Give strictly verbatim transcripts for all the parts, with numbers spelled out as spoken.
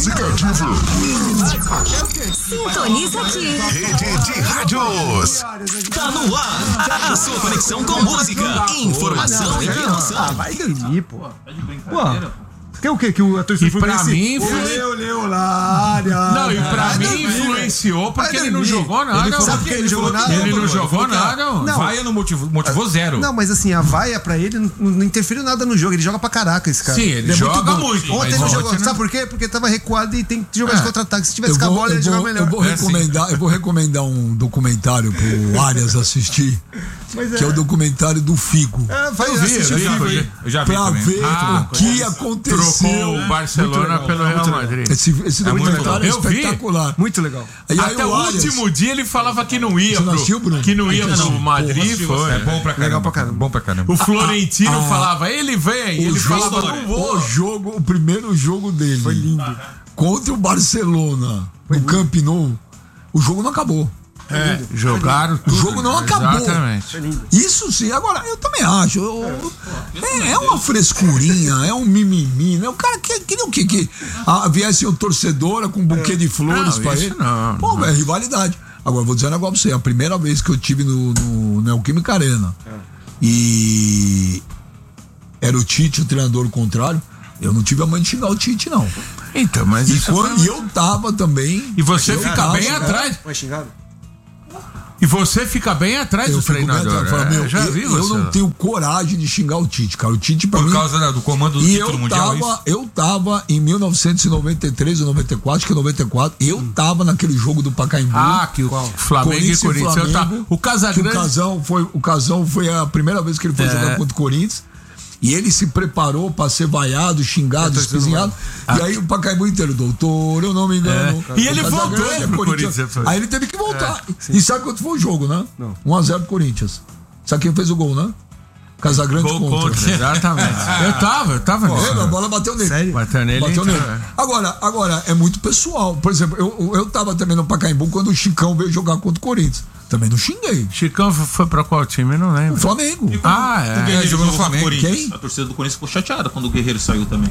música ativa. Sintoniza aqui. Rede de Rádios. Tá no ar. A sua conexão com música, informação e emoção. Ah, vai dormir, pô. Pô. Que o quê? Que o ator E pra mim foi... Eu, Leo, Lária. Não, e pra mim influenciou porque ele não jogou nada. Ele sabe que ele jogou nada? Ele não jogou nada. Não. Vaia não motivou, motivou zero. Não, mas assim, a vaia pra ele não, não interferiu nada no jogo. Ele joga pra caraca, esse cara. Sim, ele é joga muito. muito, Ontem mas ele jogou. ontem, né? Sabe por quê? Porque tava recuado e tem que jogar É. de contra-ataque. Se tivesse Eu com a vou, bola, eu ele ia jogar vou, melhor. eu vou É assim. recomendar, eu vou recomendar um documentário pro Arias assistir, Mas que é o documentário do Figo. É, vai Eu vi, assistir eu o já Figo vi. aí. Eu já vi Pra também. ver Ah, o que aconteceu. Trocou o Barcelona pelo Real Madrid. Esse, esse documentário é, legal. Eu vi. espetacular. Muito legal. E aí Até o Arias- último dia ele falava que não ia Você não pro, assistiu, Bruno? que não ia pro Madrid, foi. É bom pra caramba. Legal pra caramba. Bom pra caramba. O Florentino Ah, falava, ele vem, e O ele jogo, falava, não vou. o jogo, o primeiro jogo dele foi lindo. Contra o Barcelona, no Camp Nou, o jogo não acabou. É, jogaram O tudo. jogo não acabou. Exatamente. Isso sim, agora eu também acho. eu- é, é uma frescurinha, é um mimimi, né? O cara quer que o que? Que ah, viesse o torcedora com um buquê de flores Não, pra isso ele. não, Pô, não. é rivalidade. Agora, vou dizer um negócio pra você: a primeira vez que eu tive no, no Neoquímica Arena e era o Tite, o treinador contrário, eu não tive a mãe de xingar o Tite, não. Então, mas E, isso quando, foi- e eu tava também. E você eu fica tava, bem né? atrás. Foi xingado? E você fica bem atrás Eu do fico bem treinador. atrás, falo, É, meu, já eu, vi eu você. não tenho coragem de xingar o Tite, cara. O Tite pra Por mim. causa da- do comando do E título eu mundial, tava, isso? eu tava em mil novecentos e noventa e três ou noventa e quatro, acho que noventa e quatro, eu tava naquele jogo do Pacaembu. Ah, que o Flamengo e Corinthians. Eu tava- o que o Casagrande. Casão foi, o Casão foi a primeira vez que ele foi É. jogar contra o Corinthians. E ele se preparou pra ser vaiado, xingado, espizinhado. E aí o Pacaembu inteiro, doutor, eu não me engano. É. E ele O Casagrande voltou é pro Corinthians. Corinthians. Aí ele teve que voltar. E sabe quanto foi o jogo, né? um a zero pro Corinthians. Sabe quem fez o gol, né? Casagrande Gol contra. contra, exatamente. Eu tava, eu tava Pô, nisso. a bola bateu nele. Sério? Bateu nele, Bateu então, nele. é. Agora, agora, é muito pessoal. Por exemplo, eu, eu tava também no Pacaembu quando o Chicão veio jogar contra o Corinthians. Também não xinguei. Chicão foi pra qual time? Eu não O lembro. Flamengo. Ah, O é. Guerreiro jogou no Flamengo. Quem? A torcida do Corinthians ficou chateada quando o Guerreiro saiu também.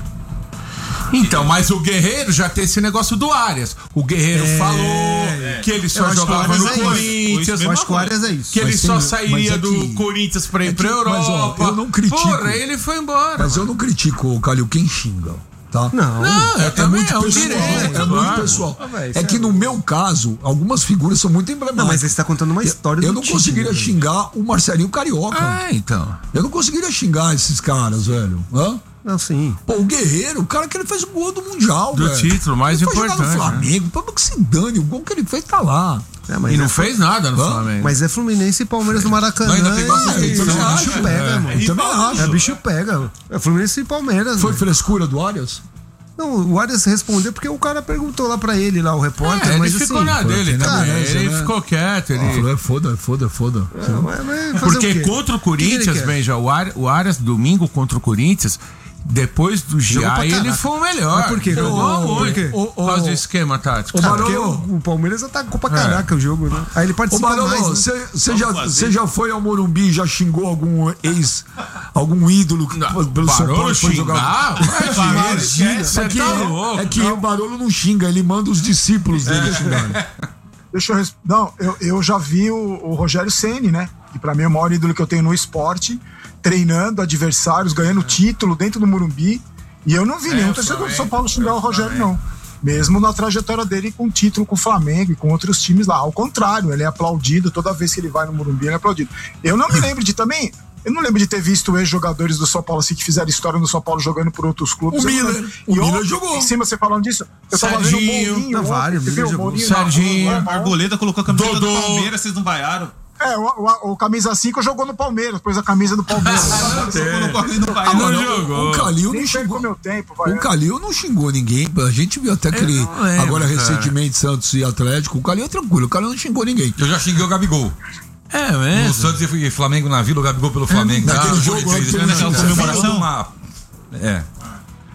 Então, mas o Guerreiro já tem esse negócio do Arias. O Guerreiro falou que ele Eu só acho que o jogava Arias no é isso. Corinthians. Eu acho que o Arias é isso. Que ele Mas só tem- sairia mas é do que- Corinthians pra ir é pra que- mas, ó, Europa. eu não critico. Porra, ele foi embora. Mas eu não critico, Calil, quem xinga. Tá? Não. Não, eu É também, muito é um pessoal, direito, é claro. muito pessoal. Ah, velho, É isso que é- no meu caso, algumas figuras são muito emblemáticas. Não, mas você tá contando uma história Eu do não Tite, conseguiria né, xingar o Marcelinho Carioca. Ah, então. Eu não conseguiria xingar esses caras, velho. Hã? Não, sim. Pô, o Guerreiro, o cara que ele fez o gol do Mundial, Do velho. título, mais ele foi jogar importante, no Flamengo, pô, que se dane, o gol que ele fez tá lá. É, mas E não é- fez nada no Hã? Flamengo. Mas é Fluminense e Palmeiras no Maracanã. Não, ainda tem bastante e- eu também e acho, bicho pega, é. mano. Eu também acho. É, bicho pega. É Fluminense e Palmeiras. Foi mano. frescura do Arias? Não, o Arias respondeu porque o cara perguntou lá pra ele, lá, o repórter. É, ele mas ficou assim, na dele na também. beleza, Ele né? ficou quieto. Ele Ele... falou, é foda, é foda, é foda. É, mas- mas fazer Porque o quê? contra o que ele Corinthians, quer? Benja, o Ar- o Arias, domingo contra o Corinthians, depois do Jogou G A, pra ele caraca. foi o melhor. Mas por quê? Jogou Ô, muito. por quê? Por causa do esquema tático. Ô, Ah, porque Barolo. o, o Palmeiras atacou pra caraca o jogo, né? Aí ele Ô, participa Barolo, mais, né? você você já, você já foi ao Morumbi e já xingou algum ex, algum ídolo que, Não, pelo São Barolo Paulo que foi jogar? xingar? Imagina, você É que, tá louco. é que o Barolo não xinga, ele manda os discípulos dele xingarem. Deixa eu res... Não, eu, eu já vi o, o Rogério Ceni, né? Que pra mim é o maior ídolo que eu tenho no esporte, treinando adversários, ganhando título dentro do Morumbi. E eu não vi É, nenhum o torcedor do Flamengo, São Paulo xingar é, o o Rogério, Flamengo. não. Mesmo na trajetória dele com título com o Flamengo e com outros times lá. Ao contrário, ele é aplaudido toda vez que ele vai no Morumbi, ele é aplaudido. Eu não me lembro de também. Eu não lembro de ter visto ex-jogadores do São Paulo assim que fizeram história no São Paulo jogando por outros clubes. O Eu não Miller, lembro. o E Miller ontem, jogou. Em cima você falando disso, eu tava vendo o Serginho, Mourinho. não, ontem, vários, você Miller viu o jogou. Mourinho Serginho, na- na- Arboleda colocou a camiseta Dodô. do Palmeiras, vocês não vaiaram. É, o, o, o camisa cinco jogou no Palmeiras, pôs a camisa do Palmeiras. Você colocou aqui no Ah, vaiaram. mano, jogou. o Calil Nem não perco xingou. meu tempo, vai. O Calil não xingou ninguém. A gente viu até que ele, não lembro, agora cara. recentemente, Santos e Atlético. O Calil é tranquilo, o Calil não xingou ninguém. Eu já xinguei o Gabigol. É No mesmo. Santos e Flamengo na Vila, o Gabigol pelo Flamengo. naquele Ah, jogo, foi- né, que fez teve aquela naquela comemoração. Uma... É.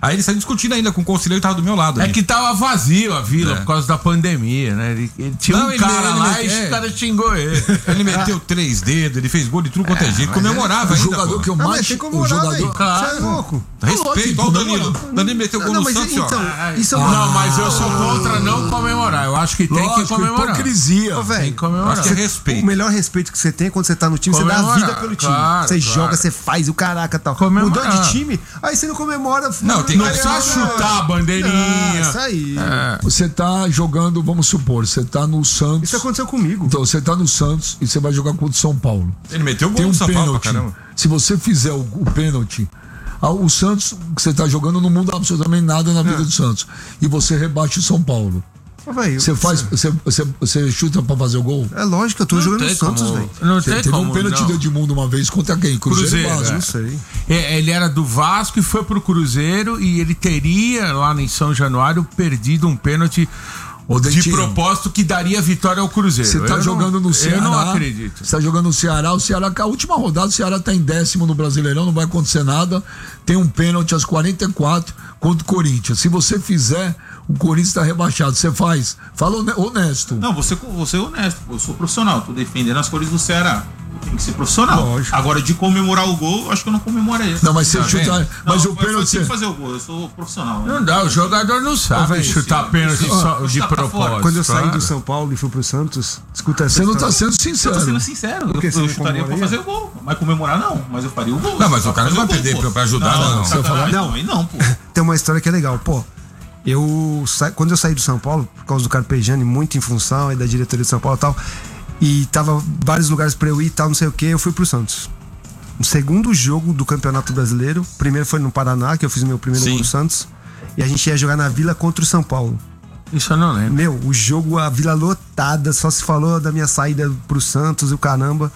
Aí ele saiu discutindo ainda com o conselheiro que tava do meu lado. É ali. que tava vazio a vila É. por causa da pandemia, né? Ele, ele tinha Não, um ele- cara ele- lá ele- e é. os caras xingou ele. Ele meteu três dedos, ele fez gol de tudo quanto é, jeito. Comemorava O ainda. jogador pô. que eu Não, mas mais. tem como O morar, jogador. velho. Claro. Você é louco. Respeito, ó, o Danilo. Danilo meteu gol Não, no mas Santos, então, ó. isso é Não, mas eu sou contra não comemorar. Eu acho que tem que Lógico, comemorar. hipocrisia. Ô, velho, Tem que comemorar. Acho que é respeito. O melhor respeito que você tem é quando você tá no time, você dá a Comemorar, vida pelo time. claro, você claro. joga, você faz o caraca e tal. Comemorar. Mudou de time, aí você não comemora. Não, tem que- Não precisa chutar a bandeirinha. Ah, isso aí. Você tá jogando, vamos supor, você tá no Santos. Isso aconteceu comigo. Então, você tá no Santos e você vai jogar contra o São Paulo. Ele meteu gol Tem um no São Paulo pra pênalti. caramba. Se você fizer o, o pênalti, ah, o Santos que você tá jogando não muda absolutamente nada na vida do Santos. E você rebaixa o São Paulo. Ô, velho, Você faz, você, você, você chuta pra fazer o gol? É lógico, eu tô Não jogando tem no Santos, como- velho. Não Te- tem Teve como, um pênalti não. do Edmundo uma vez contra quem? Cruzeiro, Cruzeiro, e Vasco. é. Não sei. É, ele era do Vasco e foi pro Cruzeiro e ele teria lá em São Januário perdido um pênalti Ô, de Dentinho, propósito que daria vitória ao Cruzeiro. Você tá Eu jogando não, no Ceará. Eu não acredito. Você tá jogando no Ceará. O Ceará, a última rodada, o Ceará tá em décimo no Brasileirão, não vai acontecer nada. Tem um pênalti às quarenta e quatro contra o Corinthians. Se você fizer, o Corinthians tá rebaixado. Você faz. Fala hone- honesto. Não, você, você é honesto, pô, eu sou profissional, tô defendendo as cores do Ceará. Tem que ser profissional. Lógico. Agora, de comemorar o gol, eu acho que eu não comemorei. Não, mas você Tá chuta. vendo? Mas Não, o eu- eu pênalti. tenho que você- fazer o gol, eu sou profissional. Não dá, o jogador não sabe velho, chutar sim, pênalti sim. só Ó, de chutar pra propósito. fora. Quando eu saí claro. do São Paulo e fui pro Santos, escuta essa Você não tá história. sendo Eu tô sendo sincero. sincero, Por que eu, você eu não chutaria pra comemoraria? fazer o gol. Mas comemorar não, mas eu faria o gol. Não, mas o Pra cara não vai fazer o perder gol, pô. pra ajudar, não. Não, sacanagem, Não. não, aí não, pô. Tem uma história que é legal. Pô, eu sa... quando eu saí do São Paulo, por causa do Carpegiani, muito em função aí da diretoria de São Paulo e tal, e tava vários lugares pra eu ir e tal, não sei o que, eu fui pro Santos. No segundo jogo do Campeonato Brasileiro, primeiro foi no Paraná, que eu fiz meu primeiro Sim. gol no Santos, e a gente ia jogar na Vila contra o São Paulo. Isso eu não lembro. Meu, o jogo, a Vila lotada, só se falou da minha saída pro Santos e o caramba.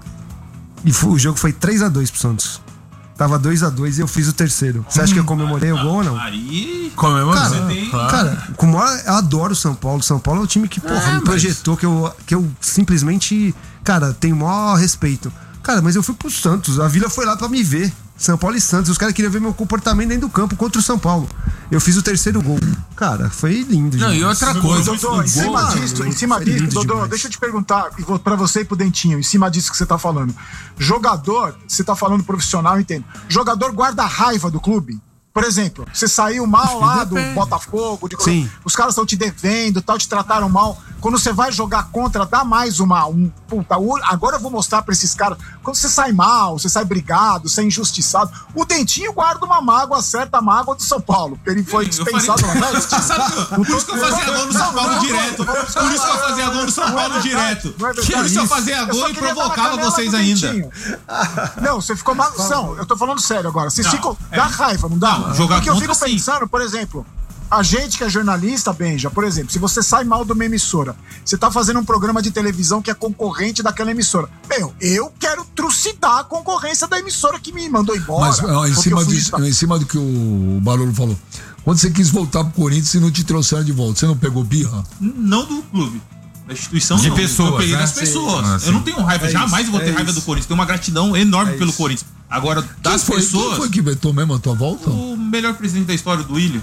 E foi- o jogo foi três a dois pro Santos. Tava dois a dois e eu fiz o terceiro. Você acha que eu comemorei o gol ou não? Aí. Comemorando. Você tem- claro. Cara, com o maior, eu adoro o São Paulo. São Paulo é um time que, porra, É, me mas- projetou, que eu, que eu simplesmente, cara, tenho o maior respeito. Cara, mas eu fui pro Santos, a Vila foi lá pra me ver. São Paulo e Santos, os caras queriam ver meu comportamento dentro do campo contra o São Paulo. Eu fiz o terceiro gol. Cara, foi lindo. Não, e demais. outra coisa. Dodô, em cima Gol, disso, em mano, cima foi disso, lindo Dodô, demais. deixa eu te perguntar, e vou pra você e pro Dentinho, em cima disso que você tá falando. Jogador, você tá falando profissional, eu entendo. Jogador guarda raiva do clube? Por exemplo, você saiu mal lá do Depende. Botafogo, de- Sim. os caras estão te devendo, tal, te trataram mal. Quando você vai jogar contra, dá mais uma. Um, puta, o- agora eu vou mostrar pra esses caras. Quando você sai mal, você sai brigado, você é injustiçado. O Dentinho guarda uma mágoa, certa mágoa do São Paulo, porque ele foi Eu dispensado faria- lá. Você sabe que- Por isso que eu fazia gol no São Paulo direto. Por isso que eu fazia gol no São Paulo direto. Não é verdade. Por isso eu fazia Eu gol só e queria dar na provocava canela vocês do ainda. Dentinho. Não, você ficou mal. Não, eu tô falando sério agora. Vocês Não, ficam. é. Dá raiva, não dá? Não, jogar Porque eu contra, fico sim. pensando, por exemplo, a gente que é jornalista, Benja, por exemplo, se você sai mal de uma emissora, você tá fazendo um programa de televisão que é concorrente daquela emissora. Meu, eu quero trucidar a concorrência da emissora que me mandou embora. Mas ó, em, porque cima eu fui disso, isso- em cima do que o Barolo falou. Quando você quis voltar pro Corinthians e não te trouxeram de volta, você não pegou birra? Não do clube. Da instituição De não. pessoas, Eu peguei né? das pessoas. Ah, eu sim. não tenho raiva, É jamais isso, vou ter é raiva isso. do Corinthians. Tenho uma gratidão enorme É pelo isso. Corinthians. Agora, Quem das foi, pessoas. quem foi que vetou mesmo a tua volta? O melhor presidente da história do Willian.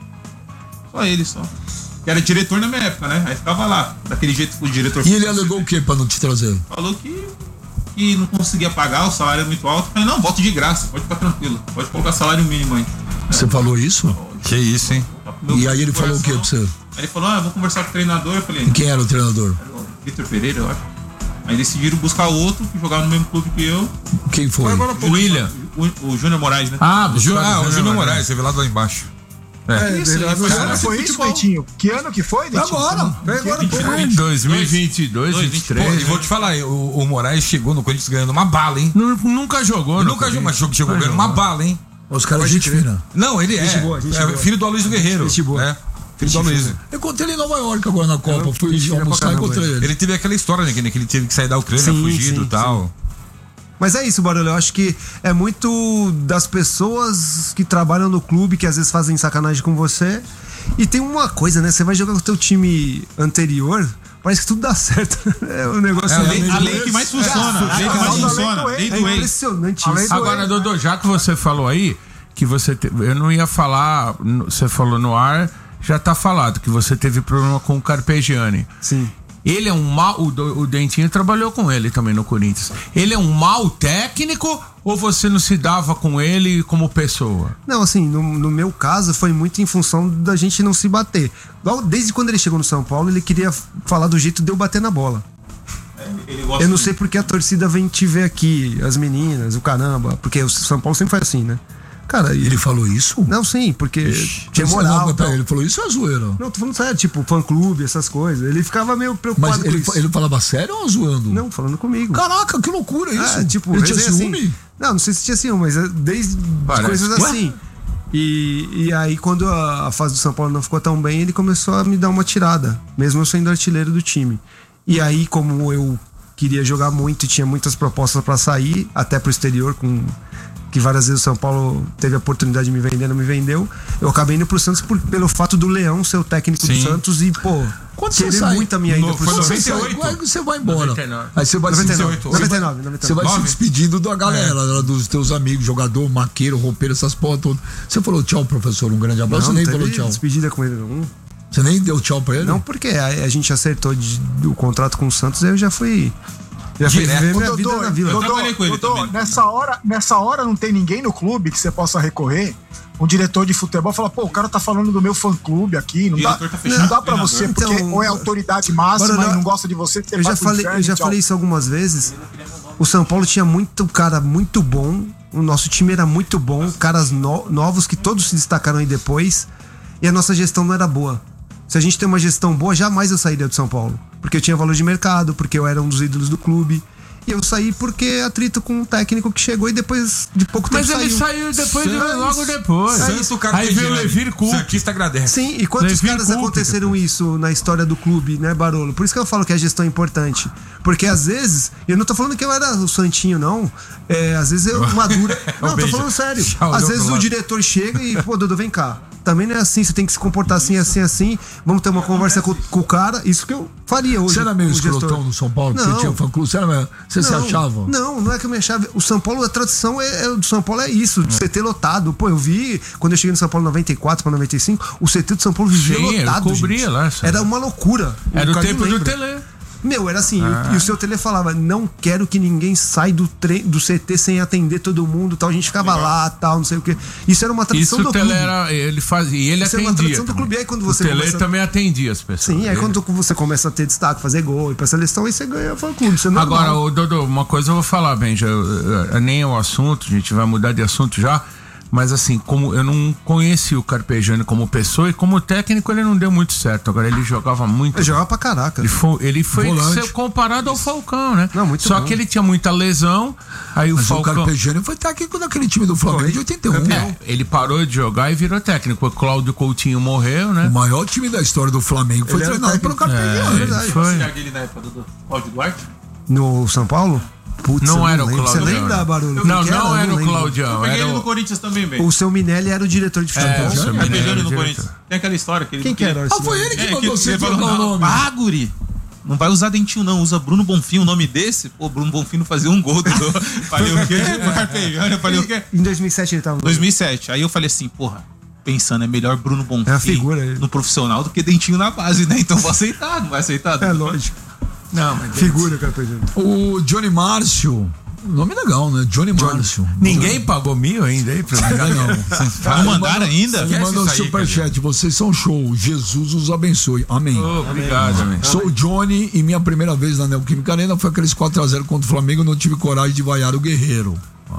Só ele, só. Que era diretor na minha época, né? Aí ficava lá, daquele jeito que o diretor E ele alegou o que pra não te trazer? falou que, que não conseguia pagar, o salário é muito alto. Eu falei, não, volte de graça, pode ficar tranquilo. Pode colocar salário mínimo aí. Você falou isso? Que isso, hein? Meu E aí ele falou o que pra coração. você? Aí ele falou, ah, eu vou conversar com o treinador. Eu falei, Quem era o treinador? Vitor Pereira, eu acho. Aí decidiram buscar outro que jogava no mesmo clube que eu. Quem foi? O William. O, o Júnior Moraes, né? Ah, O Ju- buscado ah, o Júnior Júnior Moraes. Moraes, você vê lá lá embaixo. É. Isso, verdade, que não ano sei. foi isso, Futebol. Dentinho? Que ano que foi, Dentinho? Agora, foi agora, vinte e pô. dois, Em dois mil e vinte e dois, dois, vinte e Pô, três. e vou te falar, o, o Moraes chegou no Corinthians ganhando uma bala, hein? Nu- Nunca jogou, Ele no nunca jogou, mas Corinthians. chegou ganhando uma bala, hein? Os caras gente fina. Não, ele é. Gente boa, gente é boa. filho do Aloysio Guerreiro. Gente boa. É. Filho do Aloysio. Eu encontrei ele em Nova York agora na Copa. Fui gente fina pra almoçar e caramba, encontrei ele. Ele teve aquela história, né? Que que ele teve que sair da Ucrânia, Sim, fugido e sim, tal. Mas é isso, Barulho. Eu acho que é muito das pessoas que trabalham no clube que às vezes fazem sacanagem com você. E tem uma coisa, né? Você vai jogar com o teu time anterior, parece que tudo dá certo. É um negócio É, a lei- meio- A lei que mais funciona. A lei que mais Cara, funciona. a lei Lei do do ex. ex. impressionante Além isso. do- Agora, Dodô, já que você falou aí, que você te... eu não ia falar, você falou no ar, já tá falado que você teve problema com o Carpegiani. Sim. Ele é um mau, o, o Dentinho trabalhou com ele também no Corinthians. Ele é um mau técnico ou você não se dava com ele como pessoa? Não, assim, no, no meu caso foi muito em função da gente não se bater. Logo, desde quando ele chegou no São Paulo, ele queria falar do jeito de eu bater na bola. Ele gosta Eu não de- sei porque a torcida vem te ver aqui, as meninas, o caramba, porque o São Paulo sempre faz assim, né? Cara, e- Ele falou isso? não, sim, porque tinha Você moral. não, tal. Ele falou isso ou é zoeira? Não, tô falando sério, tipo, fã-clube, essas coisas. Ele ficava meio preocupado Mas com ele, isso. ele falava sério ou zoando? Não, falando comigo. Caraca, que loucura isso. Ah, tipo, ele tinha resenha ciúme? assim. Não, não sei se tinha ciúme, mas é desde Parece. coisas Ué? assim. E, e aí, quando a, a fase do São Paulo não ficou tão bem, ele começou a me dar uma tirada, mesmo eu sendo artilheiro do time. E aí, como eu queria jogar muito e tinha muitas propostas pra sair, até pro exterior, com que várias vezes o São Paulo teve a oportunidade de me vender, não me vendeu, eu acabei indo pro Santos por, pelo fato do Leão ser o técnico Sim. do Santos e, pô, Quando você querer sai- muito a minha ida No- pro foi Quando Santos. você sai, noventa e oito. aí você vai embora. noventa e nove. Aí você vai noventa e se, nove, você noventa e vai- nove, noventa e você vai nove. se despedindo da galera, dos teus amigos, jogador, maqueiro, roupeiro, essas porra todas. Você falou tchau, professor, um grande abraço. Não, Você nem não falou teve tchau. despedida com ele, não. Você nem deu tchau pra ele? Não, porque a, a gente acertou de, do contrato com o Santos, aí eu já fui. Já fui Direto. viver Ô, minha Dodô, vida na vila. Eu Dodô, trabalhei com ele Dodô, também. nessa hora, nessa hora não tem ninguém no clube que você possa recorrer. Um diretor de futebol fala, pô, o cara tá falando do meu fã-clube aqui, não O dá, diretor tá fechado, não dá pra treinador. você, porque Então, ou é autoridade máxima Barulho, e não gosta de você, você Eu já vai pro falei, inferno, eu já tchau. falei isso algumas vezes. O São Paulo tinha muito cara muito bom. O nosso time era muito bom, caras no- novos que todos se destacaram aí depois. E a nossa gestão não era boa. Se a gente tem uma gestão boa, jamais eu sairia do São Paulo. Porque eu tinha valor de mercado, porque eu era um dos ídolos do clube. E eu saí porque atrito com um técnico que chegou e depois de pouco tempo Mas ele saiu. saiu depois, de, Santos. logo depois. Santos, Aí Carpegiani. veio o Levir Coupe. Santista agradece. Sim, e quantos Levir caras Coupe aconteceram isso na história do clube, né, Barolo? Por isso que eu falo que a gestão é importante. Porque às vezes, eu não tô falando que eu era o santinho, não. É, às vezes eu madura. Não, tô beijo. falando sério. Já olhou Às vezes pro o lado. diretor chega e, pô, Dudu, vem cá. Também não é assim, você tem que se comportar assim, assim, assim. Vamos ter uma conversa com, com o cara. Isso que eu faria hoje. Você era meio com o gestor. escrotão do São Paulo? Porque Não. tinha fã-clube? Você, era meio- você se Não, achava? Não, não é que eu me achava. O São Paulo, a tradição é, é- do São Paulo é isso, do C T lotado. Pô, eu vi, quando eu cheguei no São Paulo em noventa e quatro para noventa e cinco, o C T do São Paulo vivia Sim, eu lotado. cobria gente. lá, sabe? Era uma loucura. Era o Carlinhos tempo do lembra. Tele. Meu, era assim, e o seu Tele falava, não quero que ninguém saia do, tre- do C T sem atender todo mundo, tal. A gente ficava lá, tal, não sei o quê. Isso era uma tradição Isso o do Tele clube. era. Ele fazia. E ele Isso é uma atendia. tradição do também. clube. E aí quando o você Tele começa- também atendia as pessoas. Sim, aí Ele- quando você começa a ter destaque, fazer gol, ir pra seleção, aí você ganha fã clube. Isso é normal. Agora, ô, Dodô, uma coisa eu vou falar, Benja, eu- eu- nem é o assunto, a gente vai mudar de assunto já, mas assim, como eu não conheci o Carpegiani como pessoa e como técnico ele não deu muito certo. Agora ele jogava muito. Eu jogava pra caraca. Ele foi, ele foi Volante. ser comparado ao Falcão, né? Não, muito Só bom. que ele tinha muita lesão, aí o Mas o Falcão. Carpegiani foi técnico daquele time do Flamengo Foi. de oitenta e um. É, ele parou de jogar e virou técnico. O Cláudio Coutinho morreu, né? O maior time da história do Flamengo foi Ele era treinado pelo técnico. Carpegiani. É, É verdade. ele foi. Auxiliar dele na época do do Cláudio Duarte? No São Paulo? Putz, Não eu era o lembro. Claudião. Você lembra, Barulho? Não, Quem que não era Eu o lembro. Claudião. Eu peguei Era ele no o... Corinthians também, velho. O seu Minelli era o diretor de futebol. É, o seu É, Minelli Carpegiani era no diretor. Corinthians. Tem aquela história que ele... Quem que era? Ah, foi ele que É, mandou que você ele falou, trocar o não, nome. ah, guri, não vai usar Dentinho não, usa Bruno Bonfim, o nome desse. Pô, Bruno Bonfim não fazia um gol. Do... Falei o quê? Carpegiani, eu falei o quê? Em dois mil e sete ele tava no... dois mil e sete. Aí eu falei assim, porra, pensando, é melhor Bruno Bonfim É a figura, ele. no profissional do que Dentinho na base, né? Então vou aceitar, não vai aceitar? É lógico. Não, mas Figura, Carpegiani. O Johnny Márcio. Nome legal, né? Johnny Márcio. ninguém pagou mil ainda aí pra mim. Não. Não mandaram ainda? Ele mandou um superchat. Vocês são show. Jesus os abençoe. Amém. Ô, obrigado, amigo. Sou o Johnny e minha primeira vez na Neoquímica Arena foi aqueles quatro a zero contra o Flamengo. Eu não tive coragem de vaiar o Guerreiro.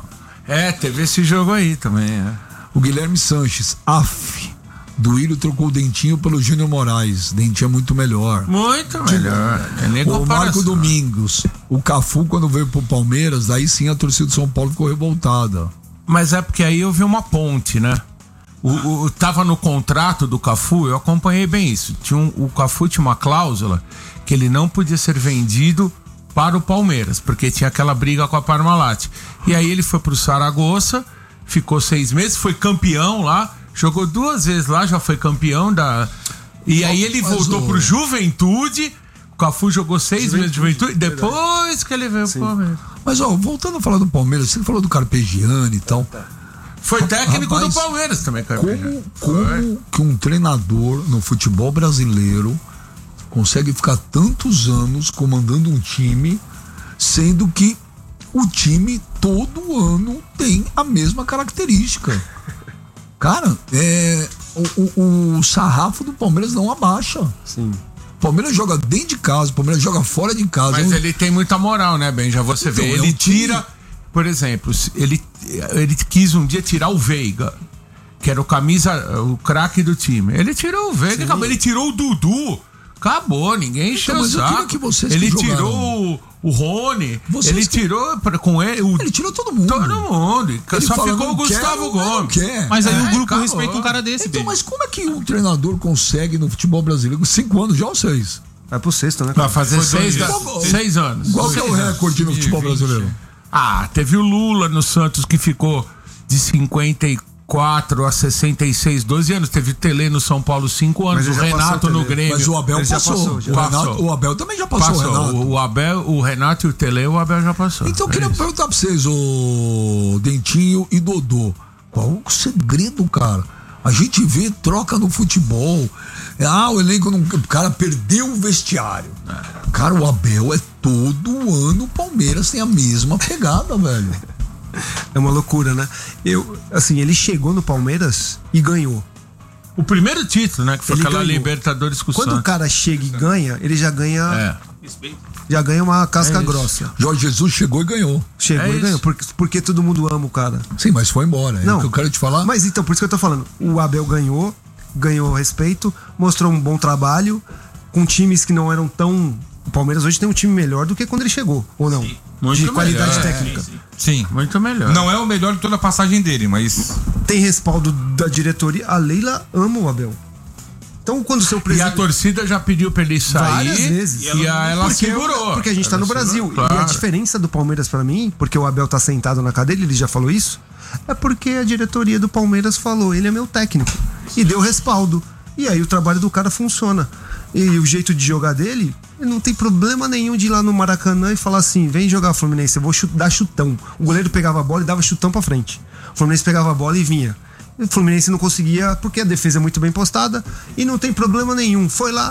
É, teve esse jogo aí também, é. O Guilherme Sanches. Af. Duílio trocou o Dentinho pelo Júnior Moraes. Dentinho é muito melhor. Muito melhor. É nem O Marco comparação. Domingos. O Cafu, quando veio pro Palmeiras, daí sim a torcida do São Paulo ficou revoltada. Mas é porque aí eu vi uma ponte, né? O, o, o- tava no contrato do Cafu, eu acompanhei bem isso. Tinha um, o Cafu tinha uma cláusula que ele não podia ser vendido para o Palmeiras, porque tinha aquela briga com a Parmalat. E aí ele foi pro Saragossa, ficou seis meses, foi campeão lá, jogou duas vezes lá, já foi campeão da. E aí ele Mas voltou o- pro Juventude. O Cafu jogou seis meses de Juventude, depois que ele veio pro Palmeiras. Mas, ó, voltando a falar do Palmeiras, você falou do Carpegiani e tal. Foi técnico Rapaz, do Palmeiras também, cara. Como, como que um treinador no futebol brasileiro consegue ficar tantos anos comandando um time, sendo que o time todo ano tem a mesma característica? Cara, é, o, o, o sarrafo do Palmeiras não abaixa. Sim. O Palmeiras joga dentro de casa, o Palmeiras joga fora de casa. Mas ele tem muita moral, né, Ben? Já você Então, vê. é Ele um time- tira, por exemplo, ele, ele quis um dia tirar o Veiga, que era o camisa, o craque do time. Ele tirou o Veiga, acabou. Ele tirou o Dudu. Acabou, ninguém encheu Então, o mas eu queria saco. que vocês Ele que jogaram- tirou o, o Rony. Vocês ele que- tirou pra, com ele. O, Ele tirou todo mundo. todo mundo. E Ele Só fala, ficou não o Gustavo quero, não Gomes. quer. Mas aí É, o grupo acabou. respeita um cara desse, Então, Ben. mas como é que um treinador consegue no futebol brasileiro cinco anos já ou seis? Vai pro sexto, né? Vai cara? fazer Foi seis, dois- da- seis anos. Qual que é o Seis anos. recorde no futebol brasileiro? Ah, teve o Lula no Santos que ficou de cinquenta e quatro a sessenta e seis, doze anos. Teve o Tele no São Paulo, cinco anos. Mas O ele já passou Renato o no Tele. Grêmio. Mas o Abel Ele já passou. passou, já. o, Renato- Passou. o Abel também já passou, Passou. o Renato. O, o Abel, o Renato e o Tele, o Abel já passou. Então eu queria É isso. perguntar pra vocês, o Dentinho e Dodô, qual o segredo, cara? A gente vê troca no futebol. Ah, o elenco não. O cara perdeu o vestiário. Cara, o Abel é todo ano o Palmeiras tem a mesma pegada, velho. É uma loucura, né? Eu, assim, ele chegou no Palmeiras e ganhou. O primeiro título, né? Que foi Ele aquela ganhou. Libertadores com o Quando o Santos. cara chega e ganha, ele já ganha, É. já ganha uma casca É isso. grossa. Jorge Jesus chegou e ganhou. Chegou É e isso. ganhou, porque, porque todo mundo ama o cara. Sim, mas foi embora. É Não. o que eu quero te falar. Mas então, por isso que eu tô falando. O Abel ganhou, ganhou respeito, mostrou um bom trabalho com times que não eram tão. O Palmeiras hoje tem um time melhor do que quando ele chegou, ou não? Muito De qualidade melhor, técnica. Sim. Muito melhor. Não é o melhor de toda a passagem dele, mas. Tem respaldo da diretoria. A Leila ama o Abel. Então, quando o seu E a presidente. torcida já pediu pra ele sair. Várias vezes. E, a, ela porque, segurou. porque a gente tá Ela no Brasil. segurou, E a claro. diferença do Palmeiras pra mim, porque o Abel tá sentado na cadeira, ele já falou isso, é porque a diretoria do Palmeiras falou, ele é meu técnico. E deu respaldo. E aí o trabalho do cara funciona. E o jeito de jogar dele, ele não tem problema nenhum de ir lá no Maracanã e falar assim, vem jogar Fluminense, eu vou chut- dar chutão. O goleiro pegava a bola e dava chutão pra frente. O Fluminense pegava a bola e vinha. E o Fluminense não conseguia, porque a defesa é muito bem postada e não tem problema nenhum. Foi lá,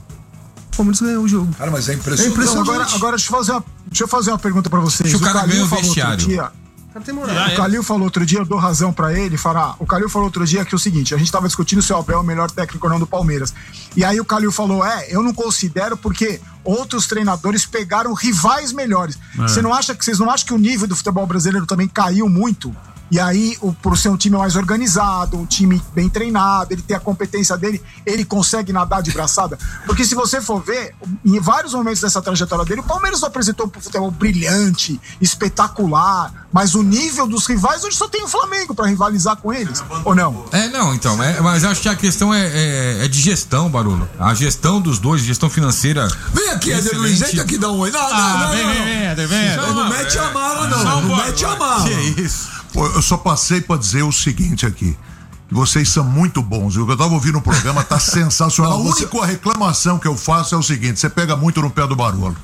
o Palmeiras ganhou o jogo. Cara, mas é É impressionante. impressionante. Agora, agora deixa, eu fazer uma, deixa eu fazer uma pergunta pra vocês. Deixa o cara Calil ganhar o falou outro vestiário. dia- O cara tem moral. Já O Calil falou outro dia, eu dou razão pra ele, fará. O Calil falou outro dia que é o seguinte: a gente tava discutindo se o Abel é o melhor técnico ou não do Palmeiras. E aí o Calil falou: é, eu não considero porque outros treinadores pegaram rivais melhores. Você não acha que vocês não acham que o nível do futebol brasileiro também caiu muito? E aí, o, por ser um time mais organizado, um time bem treinado, ele tem a competência dele, ele consegue nadar de braçada? Porque se você for ver, em vários momentos dessa trajetória dele, o Palmeiras não apresentou um futebol brilhante, espetacular, mas o nível dos rivais, hoje só tem o Flamengo pra rivalizar com eles, ou não? É, não, então. É, mas acho que a questão é, é, é de gestão, Barolo. A gestão dos dois, gestão financeira. Vem aqui, Eder Excelente. Luiz, entra aqui, dá um oi. Não, não, Ah, não, vem, não, vem, não. vem, Eder, vem, Eder. Não mete a mala, não. Não mete a mala. Que isso? Pô, eu só passei pra dizer o seguinte aqui. Que vocês são muito bons. O que eu tava ouvindo no programa tá sensacional. Não, A você- única reclamação que eu faço é o seguinte: você pega muito no pé do Barolo.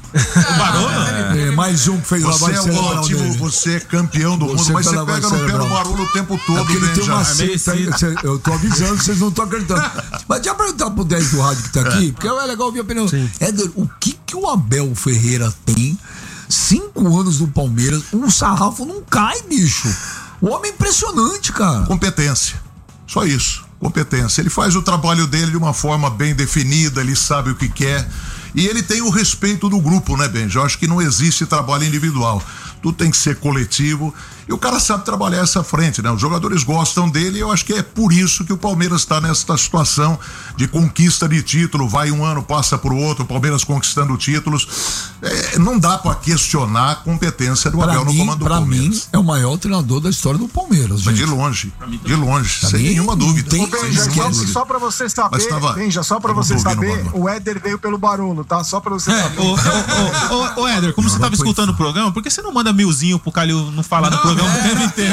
É, mais um que fez Você lavagem é cerebral ótimo, dele. você é campeão do Você mundo, mas tá você lavagem pega no pé do cerebral. Barolo o tempo É todo, porque ele né, tem uma já. seita aí, cê- eu tô avisando, vocês não estão acreditando. Mas deixa eu perguntar pro dez do rádio que tá aqui, porque é legal ouvir a opinião. Éder, o que que o Abel Ferreira tem? Cinco anos no Palmeiras, o sarrafo não cai, bicho. O homem é impressionante, cara. Competência. Só isso. Competência. Ele faz o trabalho dele de uma forma bem definida, ele sabe o que quer. E ele tem o respeito do grupo, né, Benji? Eu acho que não existe trabalho individual. Tudo tem que ser coletivo. E o cara sabe trabalhar essa frente, né? Os jogadores gostam dele e eu acho que é por isso que o Palmeiras está nessa situação de conquista de título. Vai um ano, passa pro outro, o Palmeiras conquistando títulos. É, não dá pra questionar a competência do Pra Abel no mim, comando do pra mim, Palmeiras. é o maior treinador da história do Palmeiras, Mas gente. de longe, de longe, sem mim, nenhuma não dúvida. tem- Ô, Benja, Sem só, nenhuma dúvida. só pra você saber, Mas tava- Benja, só pra tava você ouvindo o saber, Barolo. o Éder veio pelo Barolo, tá? Só pra você É, saber. ô, ô, ô, ô, ô, Éder, como você tava escutando o programa, por que você não manda milzinho pro Calil não falar no Não, programa programa o tempo inteiro.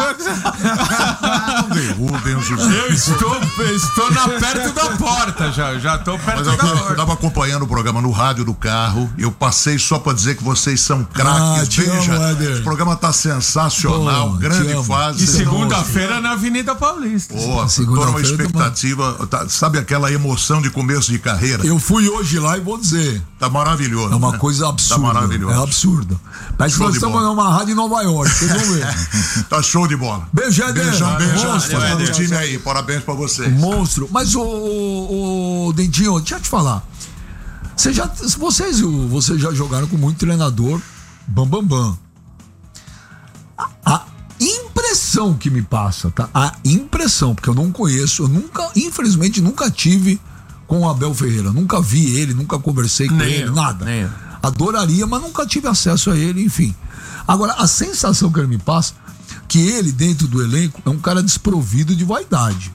Não derrubem o José. Eu estou, estou na perto da porta já, já estou perto Mas da eu, eu porta. tava acompanhando o programa no rádio do carro. Eu passei só pra dizer que vocês são craques. Ah, te Beija. amo, Éder. O programa tá sensacional, Pô, te grande amo. fase. E Vocês estão- segunda-feira na Avenida Paulista. Pô, tô numa Segunda-feira expectativa. Tá, sabe aquela emoção de começo de carreira? Eu fui hoje lá e vou dizer, Tá maravilhoso. é uma né? coisa absurda. Tá maravilhoso. É absurdo. Parece que Show nós de estamos bola. numa rádio em Nova York, vocês vão ver. Tá show de bola. Beijo, Éder. Beijão, beijão. Monstro. Valeu, Éder. do time aí. Parabéns pra vocês. Monstro. Mas o, o, o Dentinho, deixa eu te falar. Você já, vocês, vocês já jogaram com muito treinador bam bam bam. A, a impressão que me passa, tá? A impressão, porque eu não conheço, eu nunca, infelizmente, nunca tive com o Abel Ferreira. Nunca vi ele, nunca conversei com Nem ele, eu, nada. nem eu. Adoraria, mas nunca tive acesso a ele, enfim. Agora, a sensação que ele me passa, que ele, dentro do elenco, é um cara desprovido de vaidade.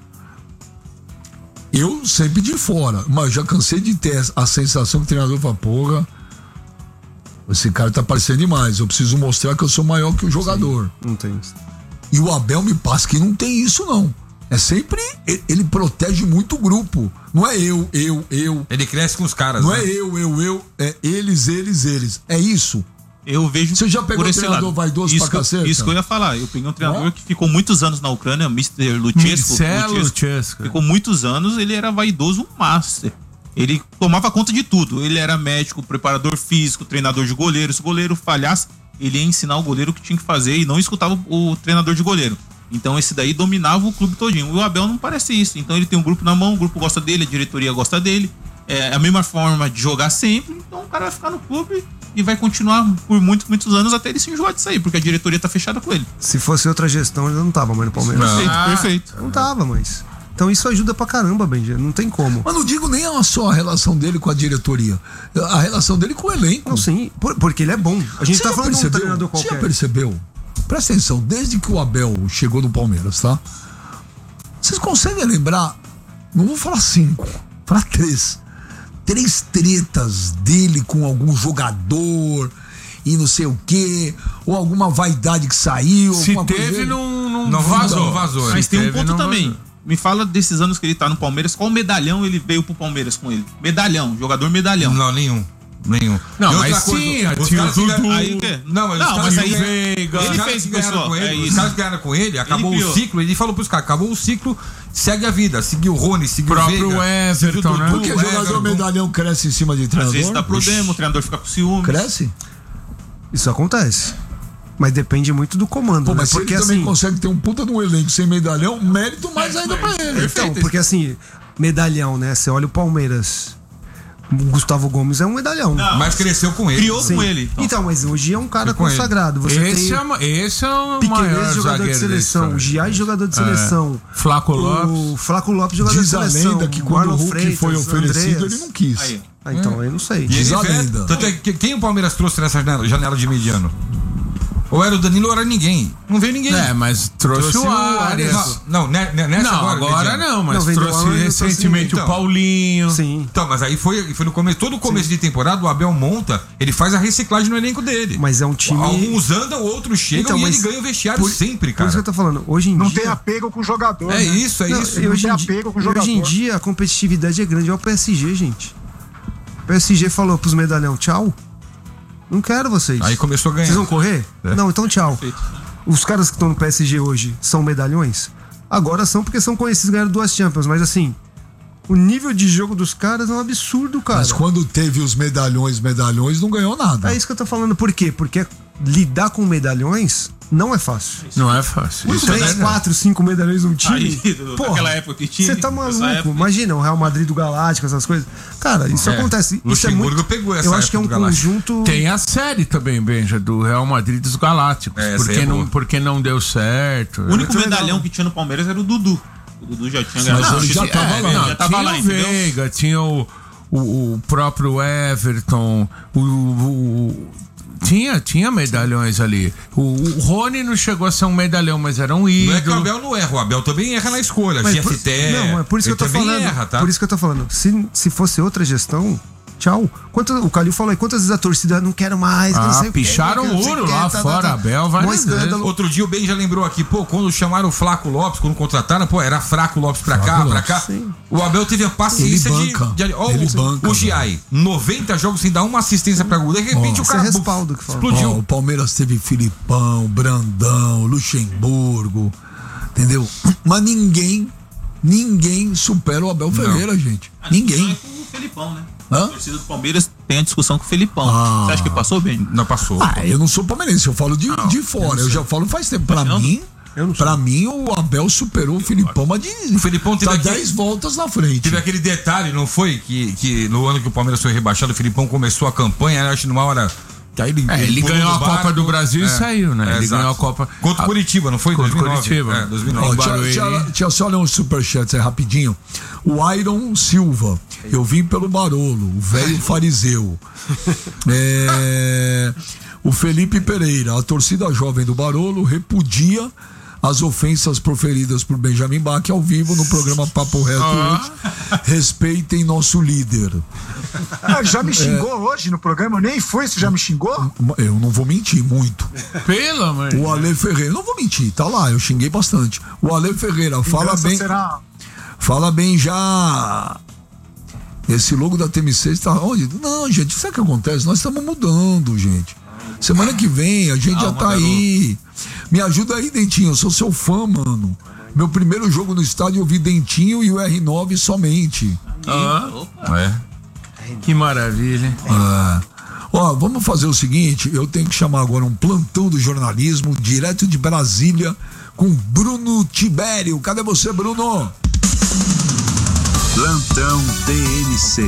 Eu sempre de fora, mas já cansei de ter a sensação que o treinador fala, porra, esse cara tá parecendo demais, eu preciso mostrar que eu sou maior que o jogador. Não tem isso. E o Abel me passa que não tem isso, não. É sempre, ele, ele protege muito o grupo. Não é eu, eu, eu. Ele cresce com os caras. Não né? é eu, eu, eu. É eles, eles, eles. É isso. Eu vejo. Você já pegou por um esse treinador lado. vaidoso isso pra que eu- caceta? Isso que eu ia falar. Eu peguei um treinador Ó. que ficou muitos anos na Ucrânia, mister Luchesco. Marcelo Luchesco. Ficou muitos anos, ele era vaidoso master. Ele tomava conta de tudo. Ele era médico, preparador físico, treinador de goleiro. Se o goleiro falhasse, ele ia ensinar o goleiro o que tinha que fazer e não escutava o treinador de goleiro. Então esse daí dominava o clube todinho. O Abel não parece isso. Então ele tem um grupo na mão, o grupo gosta dele, a diretoria gosta dele. É a mesma forma de jogar sempre. Então o cara vai ficar no clube e vai continuar por muitos, muitos anos até ele se enjoar disso aí, porque a diretoria tá fechada com ele. Se fosse outra gestão, ele não tava mais no Palmeiras. Não. Perfeito, Ah. perfeito. Não tava, mas. Então isso ajuda pra caramba, Benja. Não tem como. Mas não digo nem a só a relação dele com a diretoria. A relação dele com o elenco. Não, sim, por- porque ele é bom. A gente Você tá já falando de um percebeu? treinador Você já qualquer. percebeu? Presta atenção, desde que o Abel chegou no Palmeiras, tá? Vocês conseguem lembrar? Não vou falar cinco, vou falar três. Três tretas dele com algum jogador e não sei o quê, ou alguma vaidade que saiu. Se alguma coisa teve, dele. não, não, Não vazou. vazou, vazou. Mas Se tem um teve, ponto não também. vazou. Me fala desses anos que ele tá no Palmeiras, qual medalhão ele veio pro Palmeiras com ele? Medalhão, jogador medalhão. Não, nenhum. Nenhum. Não, E outra mas tinha, os tinha caras o que ganham- Dudu. Aí o quê? Não, mas, Não, os caras mas que aí- ganham- Veiga. os Ele caras fez, que ganharam pessoal, com ele, é os isso. caras que ganharam com ele, acabou Ele o criou. ciclo, ele falou pros caras, acabou o ciclo, segue a vida, seguiu o Rony, seguiu o Próprio Veiga, seguiu o Everton, né? Dudu, Porque o jogador Everton. medalhão cresce em cima de Às treinador. vezes dá problema, o treinador fica com ciúme. Cresce? Isso acontece. Mas depende muito do comando, Pô, né? mas se Porque ele também assim. consegue ter um puta de um elenco sem medalhão, mérito mais ainda pra ele. Então, porque assim, medalhão, né? Você olha o Palmeiras. O Gustavo Gomes é um medalhão. Mas cresceu com ele. Criou Sim. com ele. Então. Então, mas hoje é um cara Foi com ele. consagrado. Você Esse, tem é, ma- esse é o Piquerez, maior jogador de zagueiro da seleção. história. O Giai, jogador de seleção. Flaco O Lopes. Flaco Lopes, jogador Diz de a seleção. lenda que quando o Marlon Hulk Freitas, foi oferecido, Andreas. ele não quis. Aí, Ah, então, eu não sei. E Diz ele a veste- lenda. Tanto é que quem o Palmeiras trouxe nessa janela, janela de mediano? Ou era o Danilo ou era ninguém? Não veio ninguém. É, mas trouxe, Trouxe o o Arias. Arias. Não, não, ne- ne- nessa Não, agora, agora mediano. não, mas Não, vendeu trouxe o Arias, trouxe recentemente ninguém. o Paulinho. Sim. Então, mas aí foi, foi no começo, todo o começo de temporada, o Abel monta, ele faz a reciclagem no elenco dele. Mas é um time. Alguns andam, outros chegam Então, e mas ele ganha o vestiário por- sempre, Por cara. isso que eu tô falando. Hoje em Não dia. tem apego com o jogador. É né? isso, é Não, isso. e hoje, tem em dia, apego com o e hoje em jogador. dia a competitividade é grande. Olha o P S G, gente. O P S G falou pros medalhão, tchau. Não quero vocês. Aí começou a ganhar. Vocês vão correr? É. Não, então tchau. Os caras que estão no P S G hoje são medalhões? Agora são porque são conhecidos, ganharam duas Champions, mas assim, o nível de jogo dos caras é um absurdo, cara. Mas quando teve os medalhões, medalhões, não ganhou nada. É isso que eu tô falando. Por quê? Porque lidar com medalhões não é fácil. Não é fácil. Isso é Três, verdade. quatro, cinco medalhões num time. Aí, do- daquela época que tinha, Você tá nessa maluco. época. Imagina o Real Madrid do Galáctico, essas coisas. Cara, isso É, acontece. Isso é Luxemburgo muito. pegou essa Eu acho que é um época do Galáctico. conjunto. Tem a série também, Benja, do Real Madrid dos Galácticos. É, essa porque, aí é não, boa. porque não deu certo. O único Muito medalhão legal. que tinha no Palmeiras era o Dudu. O Dudu já tinha Mas ganhado. ele já É, tava lá. ele Não, já tava tinha lá, o entendeu? Veiga, tinha o, o, o próprio Everton, o, o- tinha, tinha medalhões ali. O, o Rony não chegou a ser um medalhão, mas era um Não ídolo. é que o Abel não erra, o Abel também erra na escolha. Mas G por- F T. Não, é por isso que ele eu tô também falando. erra, tá? Por isso que eu tô falando. Se, se fosse outra gestão, Tchau. Quanto, o Calil falou aí, quantas vezes a torcida não quer mais? Ah, não sei o quê, picharam não o sei ouro quê, lá tá, fora, tá, tá. Abel, várias Mó escândalo. vezes. Outro dia o Ben já lembrou aqui, pô, quando chamaram o Flaco Lopes, quando contrataram, pô, era Fraco Lopes pra cá, Fraco pra Lopes, cá. sim. O Abel teve a paciência Ele de. banca, de ó, ele o, banca, o Giai, noventa jogos sem dar uma assistência pra gol. De repente Ó, o cara isso é respaldo que fala. explodiu. Ó, o Palmeiras teve Filipão, Brandão, Luxemburgo, entendeu? Mas ninguém, ninguém supera o Abel Ferreira, gente. A discussão Ninguém. é com o Felipão, né? Hã? A torcida do Palmeiras tem a discussão com o Felipão. Ah. Você acha que passou bem? Não passou. Ah, eu não sou palmeirense, eu falo de, de fora. Eu, já falo faz tempo. Pra Não? mim, pra mim, o Abel superou o Filipão, mas de, O Felipão teve tá aquele- dez voltas na frente. Teve aquele detalhe, não foi? Que, que no ano que o Palmeiras foi rebaixado, o Filipão começou a campanha, acho que numa hora. Que aí ele, É, ele pulou ganhou no a barco. Copa do Brasil e saiu, né? Ele exato. ganhou a Copa- Contra o a- Curitiba, não foi? Contra o dois mil e nove. Curitiba. É, dois mil e Ó, nove. deixa, Barueri. deixa, deixa eu só ler uns superchats aí rapidinho. O Iron Silva, eu vim pelo Barolo, o velho fariseu. É, o Felipe Pereira, a torcida jovem do Barolo repudia as ofensas proferidas por Benjamin Bach ao vivo no programa Papo Reto hoje. Respeitem nosso líder. Ah, já me xingou hoje no programa, eu nem fui, você já me xingou? Eu não vou mentir muito. Pelo amor de O Ale Ferreira, não vou mentir, tá lá, eu xinguei bastante. O Ale Ferreira, fala Vingança bem. será- Fala bem já. Esse logo da T M C está onde? Não, gente, sabe o que acontece? Nós estamos mudando, gente. Semana que vem a gente já tá aí. Me ajuda aí, Dentinho, eu sou seu fã, mano. Meu primeiro jogo no estádio eu vi Dentinho e o R nove somente. É. Que maravilha. Ah. Ó, vamos fazer o seguinte, eu tenho que chamar agora um plantão do jornalismo direto de Brasília com Bruno Tibério. Cadê você, Bruno? Plantão D N C.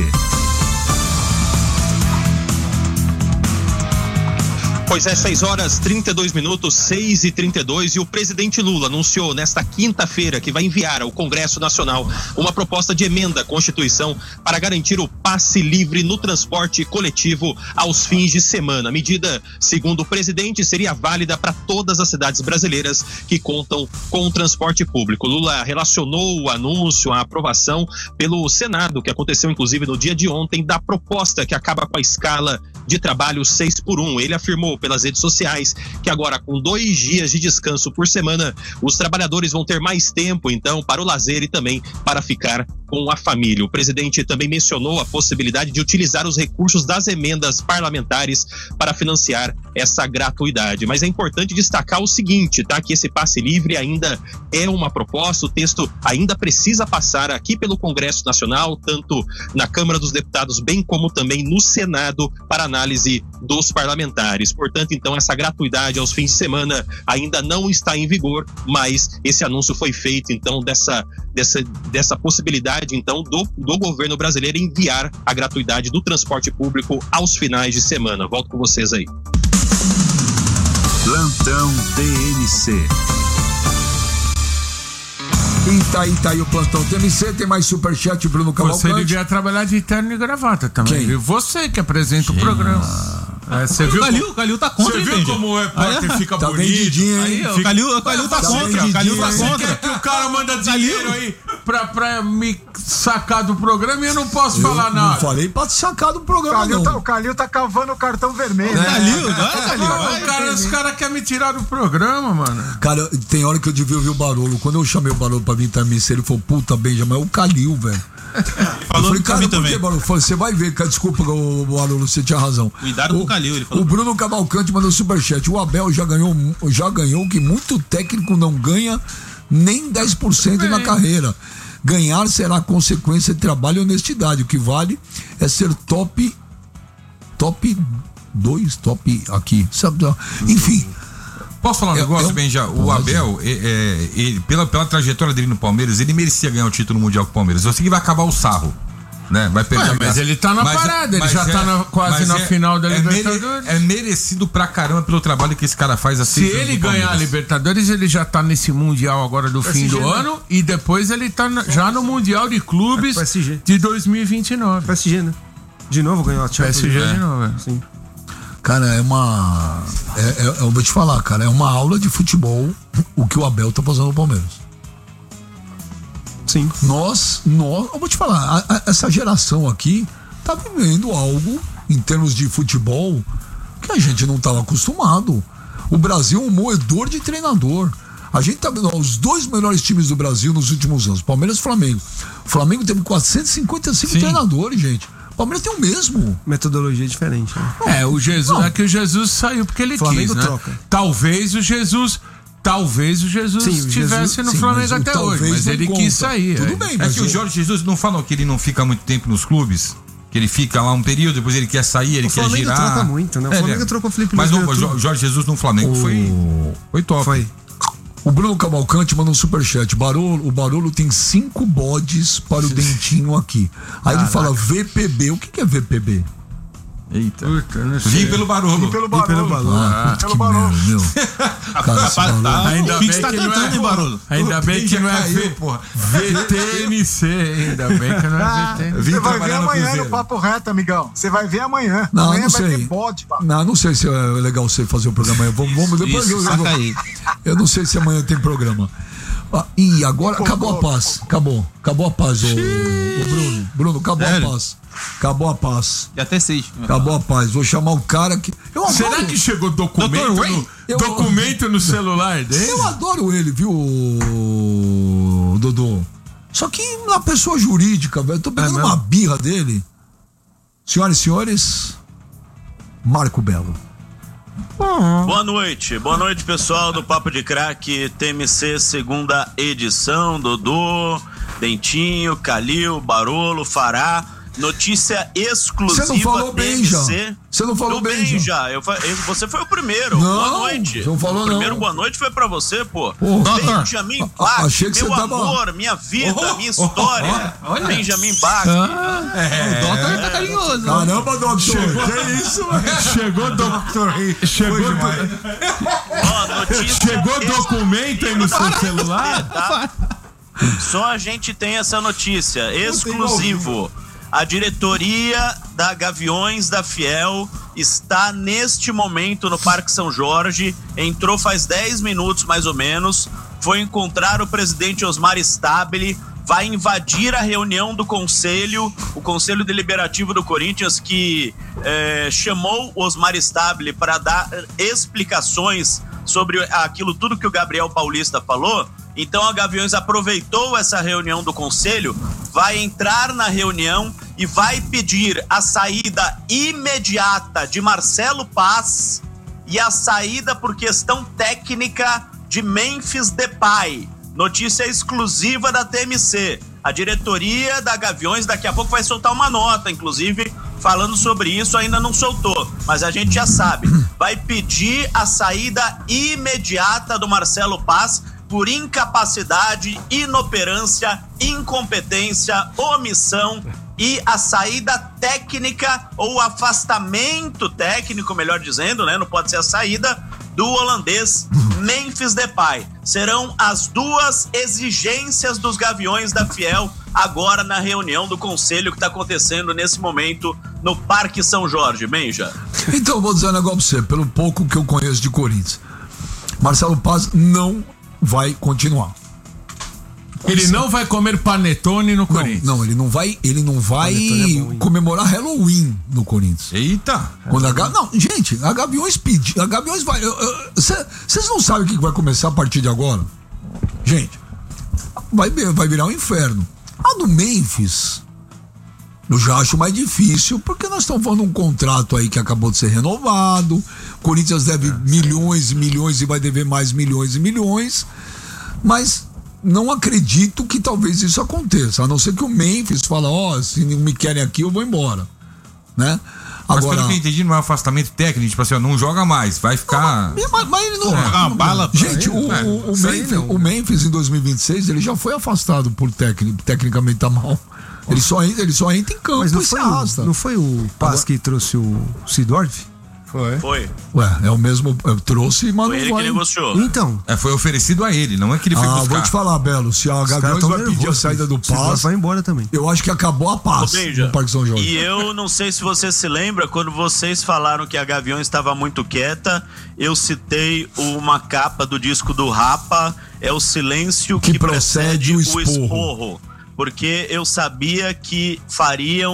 Pois é, seis horas trinta e dois minutos, seis e trinta e dois, e o presidente Lula anunciou nesta quinta-feira que vai enviar ao Congresso Nacional uma proposta de emenda à Constituição para garantir o passe livre no transporte coletivo aos fins de semana. A medida, segundo o presidente, seria válida para todas as cidades brasileiras que contam com o transporte público. Lula relacionou o anúncio, a aprovação pelo Senado, que aconteceu inclusive no dia de ontem, da proposta que acaba com a escala de trabalho seis por um. Ele afirmou pelas redes sociais que agora, com dois dias de descanso por semana, os trabalhadores vão ter mais tempo, então, para o lazer e também para ficar com a família. O presidente também mencionou a possibilidade de utilizar os recursos das emendas parlamentares para financiar essa gratuidade. Mas é importante destacar o seguinte, tá? Que esse passe livre ainda é uma proposta, o texto ainda precisa passar aqui pelo Congresso Nacional, tanto na Câmara dos Deputados, bem como também no Senado, para análise dos parlamentares. Portanto, então, essa gratuidade aos fins de semana ainda não está em vigor, mas esse anúncio foi feito, então, dessa, dessa, dessa possibilidade, então, do, do governo brasileiro enviar a gratuidade do transporte público aos finais de semana. Volto com vocês aí. Plantão D N C. E tá aí, tá aí o plantão T M C, tem mais superchat, Bruno Você Cavalcante. devia trabalhar de terno e gravata também. Quem? Viu? Você que apresenta o programa. É, você O viu, Calil, o Calil tá contra, você hein, viu Benja? como o repórter fica Tá bonito? vendidinho, hein? Aí, o Calil, o Calil tá Tá contra, o Calil tá vendidinho, Você contra. quer que o cara manda dinheiro aí pra, pra me sacar do programa e eu não posso Eu falar não nada? falei pra te sacar do O programa, Calil, não. tá, o Calil tá cavando o cartão vermelho. O né? Calil, vai, Calil, Ah, vai. o cara, os caras querem me tirar do programa, mano. Cara, tem hora que eu devia ouvir o Barolo. Quando eu chamei o Barolo pra vir também, ele falou, puta, Benjamin, é o Calil, velho. Falou eu falei, pra cara, mim por também. que, Barolo? Eu falei, você vai ver, cara, desculpa, o Barolo, você tinha razão. Cuidado com o Calil, ele falou. O Bruno Cavalcante mandou superchat. O Abel já ganhou, já ganhou que muito técnico não ganha nem dez por cento na carreira. Ganhar será consequência de trabalho e honestidade. O que vale é ser top top dois, top aqui. Sabe? Enfim. Posso falar um É, negócio, é um- Benja? O pode. Abel, é, é, ele, pela, pela trajetória dele no Palmeiras, ele merecia ganhar o título mundial com o Palmeiras. Eu sei que vai acabar o sarro. Né? Vai perder Ué, a mas graça. ele tá na parada, ele já tá na- quase mas na final da é Libertadores. mere- é merecido pra caramba pelo trabalho que esse cara faz há Se seis anos ele no ganhar a Palmeiras. Libertadores, ele já tá nesse Mundial agora do fim do ano e depois ele tá na- já no Mundial de Clubes P S G. de dois mil e vinte e nove. P S G, né? De novo ganhou a P Champions. S G né? de novo. é. Sim. Cara, é uma. É, é- eu vou te falar, cara, é uma aula de futebol o que o Abel tá fazendo no Palmeiras. Sim. Nós, nós, eu vou te falar, a- a- essa geração aqui tá vivendo algo em termos de futebol que a gente não estava acostumado. O Brasil é um moedor de treinador. A gente tá vendo ó, os dois melhores times do Brasil nos últimos anos, Palmeiras e Flamengo. O Flamengo teve quatrocentos e cinquenta e cinco Sim. treinadores, gente. O Palmeiras tem o mesmo. Metodologia diferente, né? É, o Jesus, Não. é que o Jesus saiu porque ele Flamengo quis, né? troca. Talvez o Jesus, talvez o Jesus Sim, o estivesse Jesus- no sim, Flamengo mas o até talvez hoje, mas não ele conta. quis sair. Tudo é. bem, É mas que o Jorge Jesus não falou que ele não fica muito tempo nos clubes? Que ele fica lá um período, depois ele quer sair, ele O quer Flamengo girar. troca muito, né? O É, Flamengo né? trocou o Felipe Mas Luiz o no Jo- YouTube. Jorge Jesus no Flamengo O- foi, foi top. Foi. O Bruno Cavalcante mandou um superchat. Barolo, o Barolo tem cinco bodes para o dentinho aqui. Aí ele fala V P B. O que, que é V P B? Eita. Puta, não sei. Vim pelo Barolo. E pelo E pelo Barolo. Barolo. Ah, pelo que Barolo. merda, meu. Cara, esse Rapaz, Barolo- tá- Ainda o bem Pix tá que não cantando, é- hein, Barolo? Ainda bem que já não é caiu, V- porra. V T N C, ainda bem que não é V T N C. Vim Você vai ver trabalhar no amanhã no Cruzeiro. Papo Reto, amigão. Você vai ver amanhã. Não, amanhã não vai sei. ter bode, pá. Não, não sei se é legal você fazer o programa amanhã. Vamos, vamos depois. Isso, eu, saca aí. eu não sei se amanhã tem programa. Ah, e agora acabou a paz. Acabou. Acabou a paz, ô, ô Bruno. Bruno, acabou Sério? a paz. Acabou a paz. E até seis. Acabou a paz. Vou chamar o cara que. Eu adoro, Será que chegou documento, doutor Ray? no, Eu- documento no celular dele? Eu adoro ele, viu, Dodô? Só que na pessoa jurídica, velho. Eu tô pegando É uma mesmo? birra dele. Senhoras e senhores, Marco Belo. Boa noite, boa noite pessoal do Papo de Craque T M C segunda edição, Dodô, Dentinho, Calil, Barolo, Fará, notícia exclusiva Você não falou T bem, M C. já. Você não falou Eu bem, bem já. já. Eu, fa- eu- você foi o primeiro. Não, boa noite. você não falou, o primeiro não. boa noite foi pra você, pô. Pô, Benjamin a- Bach, achei que meu você tava- amor, minha vida, Oh, minha história. oh, oh, olha. Benjamin Bach. O Doutor tá carinhoso. Caramba, doutor. Que isso, velho? Chegou doutor Chegou, Ó, notícia chegou documento aí no seu celular? tá? Só a gente tem essa notícia, exclusivo. A diretoria da Gaviões da Fiel está neste momento no Parque São Jorge, entrou faz dez minutos mais ou menos, foi encontrar o presidente Osmar Stabile, vai invadir a reunião do conselho, o conselho deliberativo do Corinthians, que eh, chamou o Osmar Stabile para dar explicações sobre aquilo tudo que o Gabriel Paulista falou. Então a Gaviões aproveitou essa reunião do conselho, vai entrar na reunião e vai pedir a saída imediata de Marcelo Paz e a saída por questão técnica de Memphis Depay. Notícia exclusiva da T M C. A diretoria da Gaviões daqui a pouco vai soltar uma nota, inclusive, falando sobre isso, ainda não soltou, mas a gente já sabe. Vai pedir a saída imediata do Marcelo Paz por incapacidade, inoperância, incompetência, omissão e a saída técnica ou afastamento técnico, melhor dizendo, né? Não pode ser a saída do holandês Memphis Depay. Serão as duas exigências dos Gaviões da Fiel agora na reunião do conselho que está acontecendo nesse momento no Parque São Jorge. Benja. Então, eu vou dizer um negócio pra você, pelo pouco que eu conheço de Corinthians. Marcelo Paz não vai continuar. Ele não vai comer panetone no Corinthians. Não, não, ele não vai, ele não vai Panetone é bom, hein? comemorar Halloween no Corinthians. Eita! Quando a Ga- não, gente, a Gaviões pediu, a Gaviões vai, vocês não sabem o que vai começar a partir de agora? Gente, vai vai virar um inferno. A do Memphis eu já acho mais difícil, porque nós estamos falando de um contrato aí que acabou de ser renovado. O Corinthians deve milhões e milhões e vai dever mais milhões e milhões. Mas não acredito que talvez isso aconteça. A não ser que o Memphis fala, ó, oh, se não me querem aqui, eu vou embora. Né? Mas Agora, pelo que eu entendi, não é um afastamento técnico, tipo assim, ó, não joga mais, vai ficar. mas, mas ele não. Jogar uma bala pra Gente, ele, o, né? o, o, Isso aí Memphis, não. o Memphis em dois mil e vinte e seis ele já foi afastado por técnico, tecnicamente tá mal. Ele só, entra, ele só entra em campo Mas não e se foi, arrasta. o, não foi o Paz que trouxe o Sidorf? Foi. Foi. Ué, é o mesmo. Eu trouxe, mas Foi não ele vai. que negociou. Então. É, foi oferecido a ele, não é que ele foi Ah, buscar. vou te falar, Belo. Se a Os caras Gaviões tão vai pedir a nervosos. saída do O Sidorf Paz, vai embora também. eu acho que acabou a paz Ô, Benja, no Parque São Jorge. E eu não sei se você se lembra, quando vocês falaram que a Gaviões estava muito quieta, eu citei uma capa do disco do Rapa, é o silêncio que, Que procede o esporro. esporro. Porque eu sabia que fariam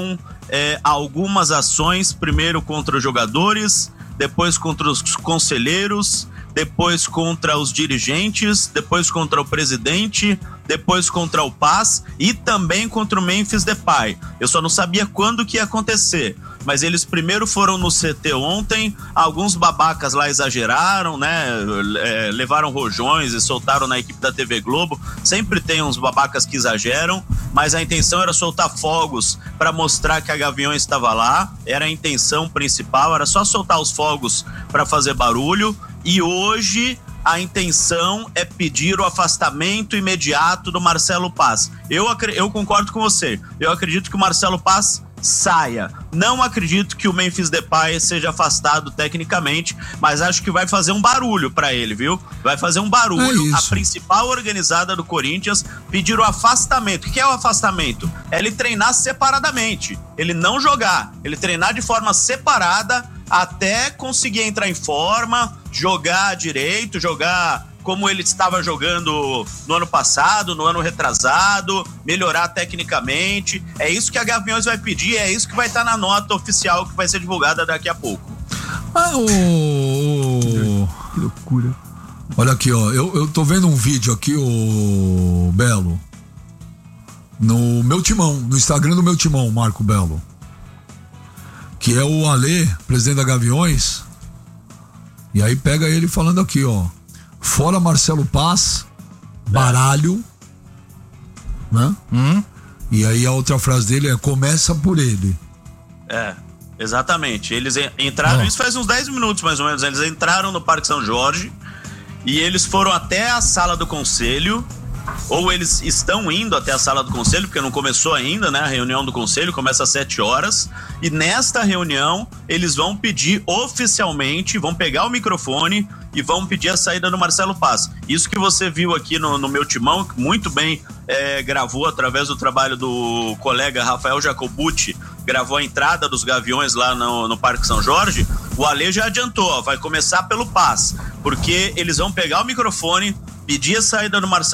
é, algumas ações, primeiro contra os jogadores, depois contra os conselheiros, depois contra os dirigentes, depois contra o presidente, depois contra o Paz e também contra o Memphis Depay. Eu só não sabia quando que ia acontecer, mas eles primeiro foram no C T ontem, alguns babacas lá exageraram, né, é, levaram rojões e soltaram na equipe da T V Globo. Sempre tem uns babacas que exageram, mas a intenção era soltar fogos para mostrar que a Gaviões estava lá, era a intenção principal, era só soltar os fogos para fazer barulho. E hoje a intenção é pedir o afastamento imediato do Marcelo Paz. Eu, eu concordo com você. Eu acredito que o Marcelo Paz saia. Não acredito que o Memphis Depay seja afastado tecnicamente, mas acho que vai fazer um barulho pra ele, viu? Vai fazer um barulho. É a principal organizada do Corinthians pedir o afastamento. O que é o afastamento? É ele treinar separadamente. Ele não jogar. Ele treinar de forma separada até conseguir entrar em forma, jogar direito, jogar como ele estava jogando no ano passado, no ano retrasado, melhorar tecnicamente. É isso que a Gaviões vai pedir, é isso que vai estar na nota oficial que vai ser divulgada daqui a pouco. Ah, o... Que loucura. Olha aqui, ó, eu, eu tô vendo um vídeo aqui, o Belo, no meu timão, no Instagram do meu timão, Marco Belo, que é o Alê, presidente da Gaviões, e aí pega ele falando aqui, ó, fora Marcelo Paz, baralho, né? Hum? E aí a outra frase dele é, começa por ele. É, exatamente. Eles entraram, Ah. isso faz uns dez minutos mais ou menos, eles entraram no Parque São Jorge e eles foram até a sala do conselho, ou eles estão indo até a sala do conselho, porque não começou ainda, né? A reunião do conselho começa às sete horas, e nesta reunião eles vão pedir oficialmente, vão pegar o microfone e vão pedir a saída do Marcelo Paz. Isso que você viu aqui no, no meu timão, que muito bem é, gravou através do trabalho do colega Rafael Jacobucci, gravou a entrada dos Gaviões lá no, no Parque São Jorge. O Ale já adiantou, ó, vai começar pelo Paz, porque eles vão pegar o microfone, pedir a saída do Marcelo